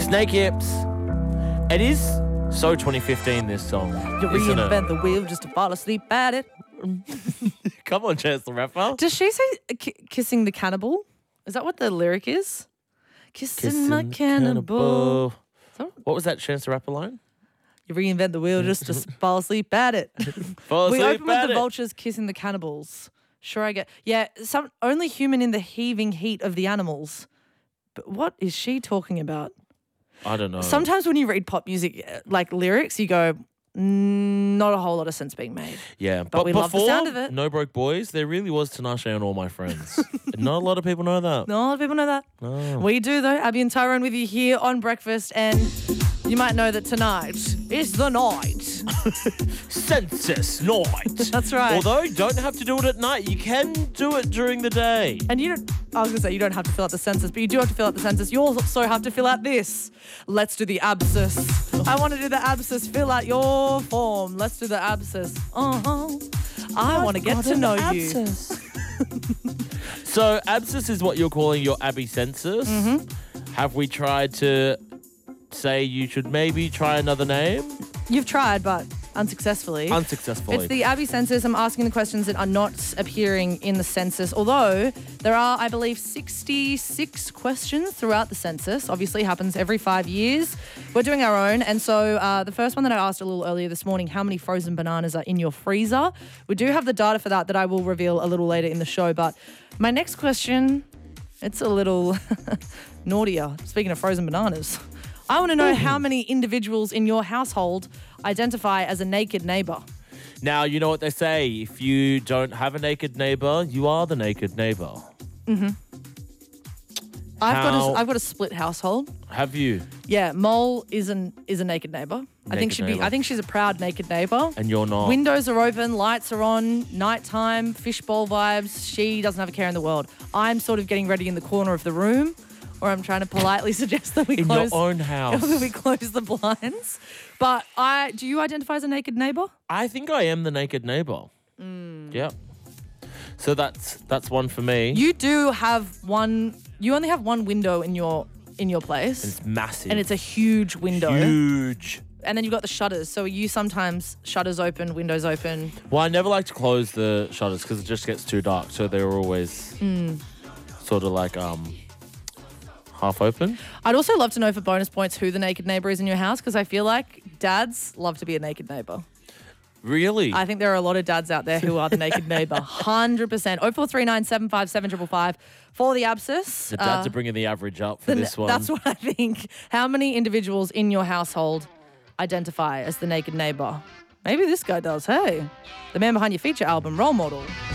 Snake Hips. It is so 2015, this song. You isn't reinvent the wheel just to fall asleep at it. it? Come on, Chance the Rapper. Does she say kissing the cannibal? Is that what the lyric is? Kissing my cannibal. What was that Chance the Rapper line? You reinvent the wheel just to fall asleep at it. Fall We asleep open with at the it. vultures kissing the cannibals. Sure, I get. Yeah, some only human in the heaving heat of the animals. But what is she talking about? I don't know. Sometimes when you read pop music, like lyrics, you go, not a whole lot of sense being made. Yeah, But we love the before sound of it. No Broke Boys, there really was Tinashe and All My Friends. Not a lot of people know that. Not a lot of people know that. No. We do, though. Abby and Tyrone with you here on Breakfast, and you might know that tonight is the night. Census night. That's right. Although you don't have to do it at night, you can do it during the day. And I was going to say, you don't have to fill out the census, but you do have to fill out the census. You also have to fill out this. Let's do the abscess. I want to do the abscess. Fill out your form. Let's do the abscess. I want to get to know you. So abscess is what you're calling your Abby census. Mm-hmm. Have we tried to say you should maybe try another name? You've tried, but unsuccessfully. Unsuccessfully. It's the Abby census. I'm asking the questions that are not appearing in the census, although there are, I believe, 66 questions throughout the census. Obviously, happens every 5 years. We're doing our own. And so the first one that I asked a little earlier this morning, how many frozen bananas are in your freezer? We do have the data for that I will reveal a little later in the show. But my next question, it's a little naughtier. Speaking of frozen bananas, I want to know how many individuals in your household identify as a naked neighbour. Now, you know what they say. If you don't have a naked neighbour, you are the naked neighbour. Mm-hmm. I've got a split household. Have you? Yeah, Mole is a naked neighbour. I think she's a proud naked neighbour. And you're not. Windows are open, lights are on, nighttime, fishbowl vibes. She doesn't have a care in the world. I'm sort of getting ready in the corner of the room, or I'm trying to politely suggest that we in close your own house. that we close the blinds. But do you identify as a naked neighbour? I think I am the naked neighbour. Yep. So that's one for me. You do have one. You only have one window in your place. It's massive. And it's a huge window. Huge. And then you've got the shutters. So you sometimes shutters open, windows open. Well, I never like to close the shutters because it just gets too dark. So they're always sort of like half open. I'd also love to know for bonus points who the naked neighbour is in your house, because I feel like dads love to be a naked neighbour. Really? I think there are a lot of dads out there who are the naked neighbour. 100%. 0439 757 555 for the abscess. The dads are bringing the average up for this one. That's what I think. How many individuals in your household identify as the naked neighbour? Maybe this guy does. Hey, the man behind your feature album, Role Model.